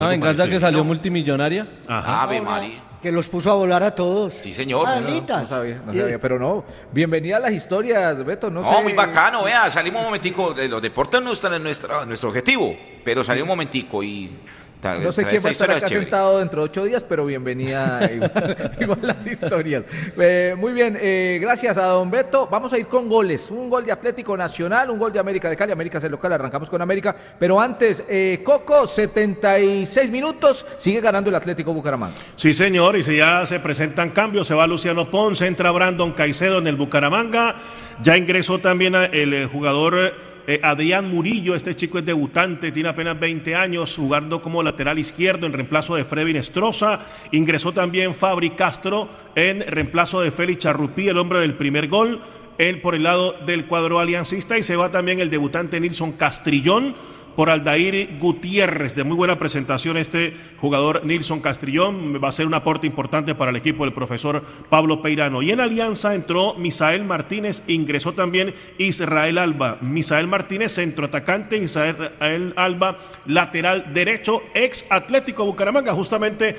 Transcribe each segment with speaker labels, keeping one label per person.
Speaker 1: La venganza que salió multimillonaria.
Speaker 2: Ajá. Ave María.
Speaker 3: Que los puso a volar a todos.
Speaker 2: Sí, señor.
Speaker 4: No sabía, pero no. Bienvenida a las historias, Beto. No sé.
Speaker 2: Muy bacano, vea, salimos un momentico. Los deportes no están en nuestro objetivo, pero salió un momentico y...
Speaker 4: No sé quién va a estar acá sentado dentro de 8 días, pero bienvenida igual las historias. Muy bien, gracias a don Beto. Vamos a ir con goles. Un gol de Atlético Nacional, un gol de América de Cali. América es el local, arrancamos con América. Pero antes, Coco, 76 minutos, sigue ganando el Atlético Bucaramanga.
Speaker 5: Sí, señor, y si ya se presentan cambios, se va Luciano Ponce, entra Brandon Caicedo en el Bucaramanga. Ya ingresó también el jugador... Adrián Murillo, este chico es debutante, tiene apenas 20 años, jugando como lateral izquierdo en reemplazo de Frevin Estroza. Ingresó también Fabri Castro en reemplazo de Félix Charrupí, el hombre del primer gol, él por el lado del cuadro aliancista, y se va también el debutante Nilson Castrillón por Aldair Gutiérrez. De muy buena presentación este jugador Nilson Castrillón, va a ser un aporte importante para el equipo del profesor Pablo Peirano. Y en Alianza entró Misael Martínez, ingresó también Israel Alba. Misael Martínez, centroatacante, Israel Alba, lateral derecho, ex Atlético Bucaramanga. Justamente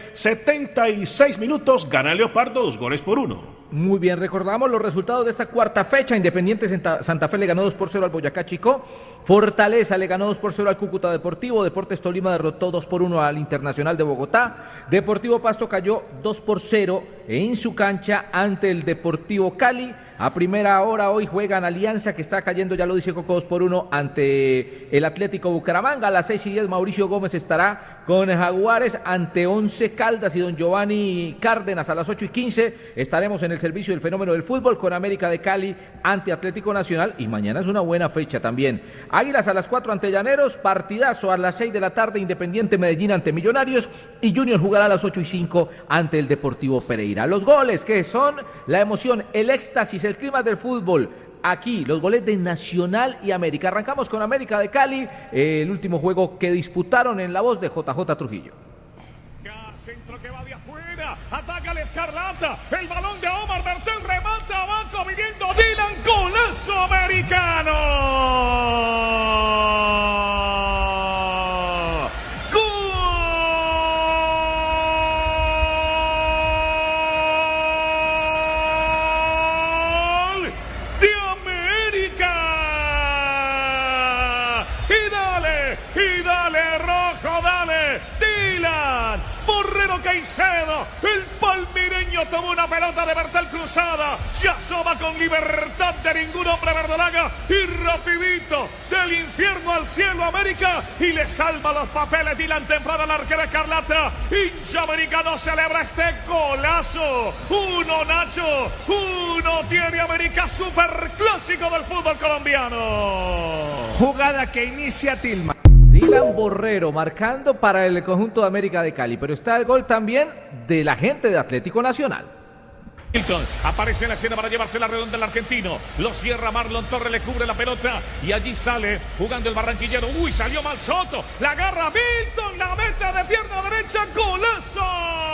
Speaker 5: 76 minutos, gana Leopardo 2-1.
Speaker 4: Muy bien, recordamos los resultados de esta cuarta fecha. Independiente Santa Fe le ganó 2-0 al Boyacá Chicó. Fortaleza le ganó 2-0 al Cúcuta Deportivo. Deportes Tolima derrotó 2-1 al Internacional de Bogotá. Deportivo Pasto cayó 2-0 en su cancha ante el Deportivo Cali. A primera hora hoy juegan Alianza, que está cayendo, ya lo dice Coco, 2-1 ante el Atlético Bucaramanga. A las 6:10 Mauricio Gómez estará con Jaguares ante Once Caldas y don Giovanni Cárdenas. A las 8:15 estaremos en el servicio del fenómeno del fútbol con América de Cali ante Atlético Nacional, y mañana es una buena fecha también. Águilas a las 4 ante Llaneros, partidazo a las 6 de la tarde, Independiente Medellín ante Millonarios, y Junior jugará a las 8:05 ante el Deportivo Pereira. Los goles que son la emoción, el éxtasis, el clima del fútbol. Aquí, los goles de Nacional y América. Arrancamos con América de Cali, el último juego que disputaron en la voz de JJ Trujillo.
Speaker 6: Centro que va de afuera, ataca el Escarlata, el balón de Omar Bertel, remata abajo, viniendo Dylan, golazo americano. Caicedo, el palmireño tomó una pelota de Bertel cruzada, se asoma con libertad de ningún hombre verdolaga y rapidito del infierno al cielo América, y le salva los papeles Dylan temprano al arquero Escarlata. Hincha americano celebra este golazo. 1 Nacho, 1 tiene América, superclásico del fútbol colombiano.
Speaker 7: Jugada que inicia Tilma.
Speaker 4: Dylan Borrero marcando para el conjunto de América de Cali, pero está el gol también de la gente de Atlético Nacional.
Speaker 6: Milton aparece en la escena para llevarse la redonda el argentino, lo cierra Marlon Torres, le cubre la pelota y allí sale jugando el barranquillero. Uy, salió mal Soto, la agarra Milton, la mete de pierna derecha, golazo.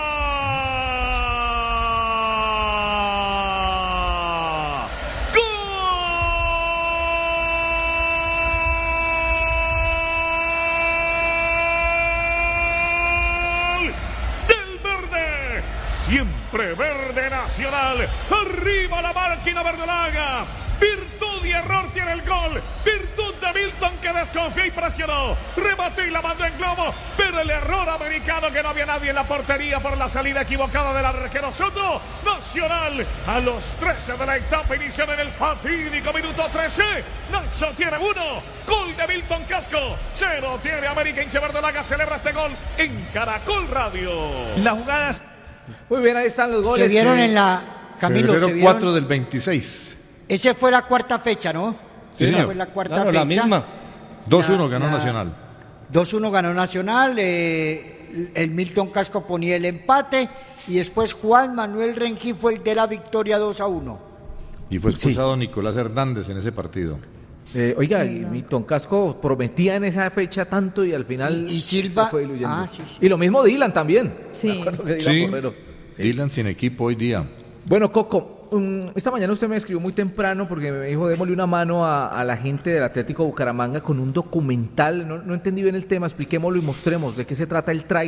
Speaker 6: Siempre verde Nacional, arriba la máquina verdolaga, virtud y error tiene el gol, virtud de Milton que desconfió y presionó, remató y la mandó en globo, pero el error americano que no había nadie en la portería por la salida equivocada del arquero Soto. Nacional a los 13 de la etapa inicial en el fatídico minuto 13, Nacho tiene 1, gol de Milton Casco, 0 tiene América. Hincha verdolaga celebra este gol en Caracol Radio.
Speaker 7: Las jugadas.
Speaker 4: Muy bien, ahí están los goles.
Speaker 3: Se vieron en la... Camilo,
Speaker 8: se vieron 4 del 26.
Speaker 3: Esa fue la cuarta fecha, ¿no?
Speaker 8: Sí,
Speaker 3: esa
Speaker 8: señor.
Speaker 3: fue la cuarta
Speaker 1: Claro,
Speaker 3: fecha.
Speaker 1: la misma.
Speaker 8: 2-1 ganó Nacional.
Speaker 3: 2-1 ganó Nacional. El Milton Casco ponía el empate. Y después Juan Manuel Rengifo fue el de la victoria 2-1.
Speaker 8: Y fue expulsado Nicolás Hernández en ese partido.
Speaker 4: Oiga, y Milton Casco prometía en esa fecha tanto y al final
Speaker 3: y Silva
Speaker 4: se fue diluyendo.
Speaker 3: Sí.
Speaker 4: Y lo mismo Dylan también.
Speaker 9: Sí.
Speaker 4: Me acuerdo que Dylan Borrero.
Speaker 8: Dylan sin equipo hoy día.
Speaker 4: Bueno, Coco, esta mañana usted me escribió muy temprano porque me dijo, démosle una mano a la gente del Atlético Bucaramanga con un documental. No entendí bien el tema, expliquémoslo y mostremos de qué se trata el tráiler